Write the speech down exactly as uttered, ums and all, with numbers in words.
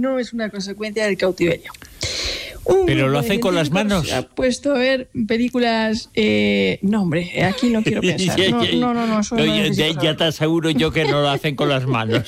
no es una consecuencia del cautiverio. Un ¿Pero grupo lo de hacen con las científicos manos? se ha puesto a ver películas... Eh, no, hombre, aquí no quiero pensar. No, no, no, no, eso No, no ya, necesito ya saberlo. te aseguro yo que no lo hacen con las manos.